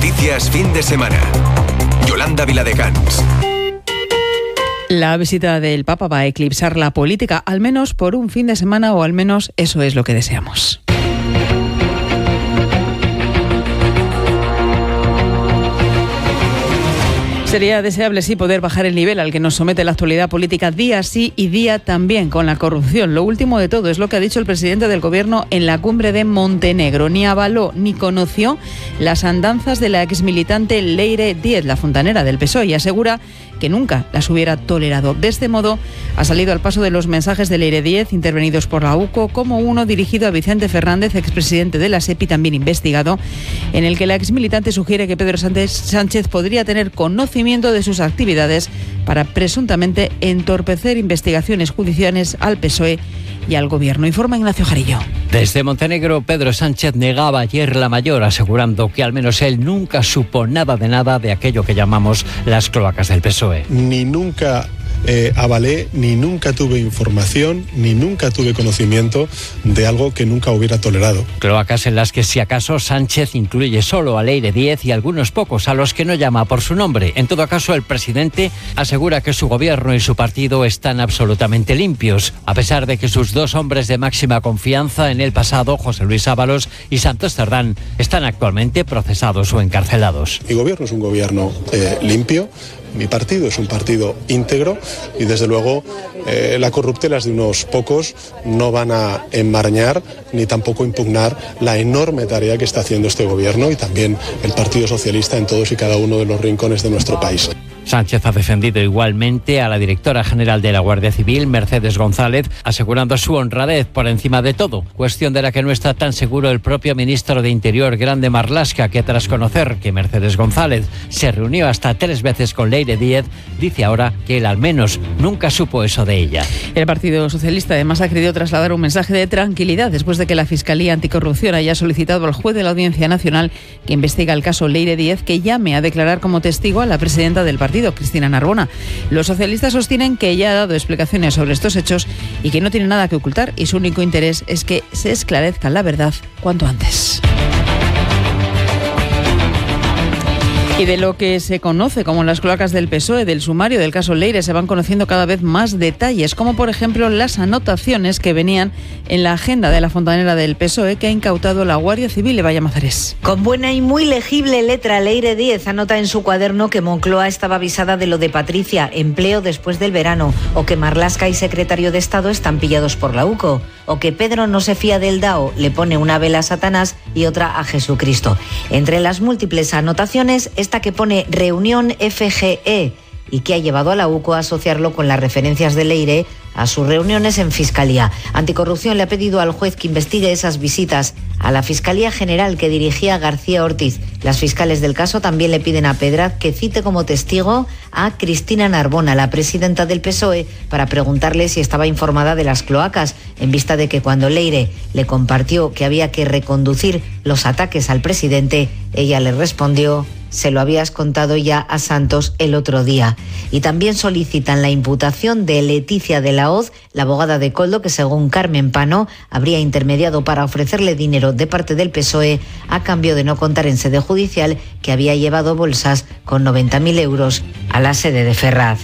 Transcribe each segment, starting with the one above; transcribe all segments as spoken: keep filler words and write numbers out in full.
Noticias fin de semana. Yolanda Viladecans. La visita del Papa va a eclipsar la política, al menos por un fin de semana, o al menos eso es lo que deseamos. Sería deseable, sí, poder bajar el nivel al que nos somete la actualidad política día sí y día también con la corrupción. Lo último de todo es lo que ha dicho el presidente del Gobierno en la cumbre de Montenegro. Ni avaló ni conoció las andanzas de la exmilitante Leire Díez, la fontanera del P S O E, y asegura que nunca las hubiera tolerado. De este modo, ha salido al paso de los mensajes de Leire Díez, intervenidos por la U C O, como uno dirigido a Vicente Fernández, expresidente de la SEPI, también investigado, en el que la exmilitante sugiere que Pedro Sánchez podría tener conocimiento de sus actividades para presuntamente entorpecer investigaciones judiciales al P S O E y al Gobierno. Informa Ignacio Jarillo. Desde Montenegro, Pedro Sánchez negaba ayer la mayor, asegurando que al menos él nunca supo nada de nada de aquello que llamamos las cloacas del P S O E. Ni nunca eh, avalé, ni nunca tuve información, ni nunca tuve conocimiento de algo que nunca hubiera tolerado. Cloacas en las que, si acaso, Sánchez incluye solo a Leire Díez y algunos pocos a los que no llama por su nombre. En todo caso, el presidente asegura que su gobierno y su partido están absolutamente limpios, a pesar de que sus dos hombres de máxima confianza en el pasado, José Luis Ábalos y Santos Cerdán, están actualmente procesados o encarcelados. Mi gobierno es un gobierno eh, limpio. Mi partido es un partido íntegro y, desde luego, eh, las corruptelas de unos pocos no van a enmarañar ni tampoco impugnar la enorme tarea que está haciendo este gobierno y también el Partido Socialista en todos y cada uno de los rincones de nuestro país. Sánchez ha defendido igualmente a la directora general de la Guardia Civil, Mercedes González, asegurando su honradez por encima de todo, cuestión de la que no está tan seguro el propio ministro de Interior, Grande Marlaska, que tras conocer que Mercedes González se reunió hasta tres veces con Leire Díez, dice ahora que él al menos nunca supo eso de ella. El Partido Socialista además ha querido trasladar un mensaje de tranquilidad después de que la Fiscalía Anticorrupción haya solicitado al juez de la Audiencia Nacional, que investiga el caso Leire Díez, que llame a declarar como testigo a la presidenta del partido, Cristina Narbona. Los socialistas sostienen que ella ha dado explicaciones sobre estos hechos y que no tiene nada que ocultar, y su único interés es que se esclarezca la verdad cuanto antes. Y de lo que se conoce como las cloacas del P S O E, del sumario del caso Leire, se van conociendo cada vez más detalles, como por ejemplo las anotaciones que venían en la agenda de la fontanera del P S O E que ha incautado la Guardia Civil. Evaya Mazares. Con buena y muy legible letra, Leire Díez anota en su cuaderno que Moncloa estaba avisada de lo de Patricia, empleo después del verano, o que Marlaska y secretario de Estado están pillados por la U C O, o que Pedro no se fía del D A O, le pone una vela a Satanás y otra a Jesucristo. Entre las múltiples anotaciones, esta que pone reunión F G E y que ha llevado a la U C O a asociarlo con las referencias de Leire a sus reuniones en Fiscalía. Anticorrupción le ha pedido al juez que investigue esas visitas a la Fiscalía General que dirigía García Ortiz. Las fiscales del caso también le piden a Pedraz que cite como testigo a Cristina Narbona, la presidenta del P S O E, para preguntarle si estaba informada de las cloacas, en vista de que cuando Leire le compartió que había que reconducir los ataques al presidente, ella le respondió: se lo habías contado ya a Santos el otro día. Y también solicitan la imputación de Leticia de la Hoz, la abogada de Koldo, que según Carmen Pano habría intermediado para ofrecerle dinero de parte del P S O E a cambio de no contar en sede judicial que había llevado bolsas con noventa mil euros a la sede de Ferraz.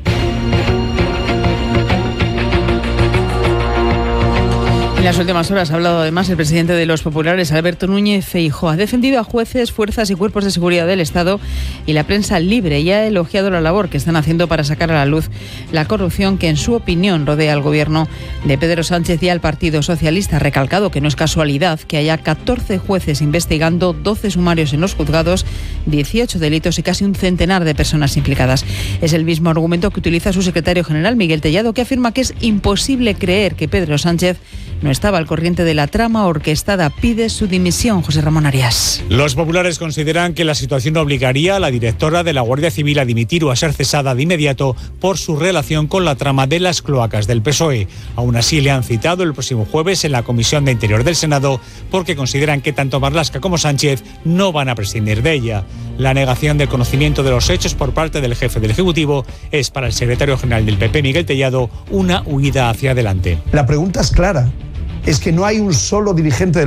En las últimas horas ha hablado además el presidente de los populares, Alberto Núñez Feijóo. Ha defendido a jueces, fuerzas y cuerpos de seguridad del Estado y la prensa libre, y ha elogiado la labor que están haciendo para sacar a la luz la corrupción que, en su opinión, rodea al gobierno de Pedro Sánchez y al Partido Socialista. Ha recalcado que no es casualidad que haya catorce jueces investigando, doce sumarios en los juzgados, dieciocho delitos y casi un centenar de personas implicadas. Es el mismo argumento que utiliza su secretario general, Miguel Tellado, que afirma que es imposible creer que Pedro Sánchez no estaba al corriente de la trama orquestada. Pide su dimisión. José Ramón Arias. Los populares consideran que la situación obligaría a la directora de la Guardia Civil a dimitir o a ser cesada de inmediato por su relación con la trama de las cloacas del P S O E. Aún así, le han citado el próximo jueves en la Comisión de Interior del Senado porque consideran que tanto Marlaska como Sánchez no van a prescindir de ella. La negación del conocimiento de los hechos por parte del jefe del Ejecutivo es para el secretario general del P P, Miguel Tellado, una huida hacia adelante. La pregunta es clara. Es que no hay un solo dirigente del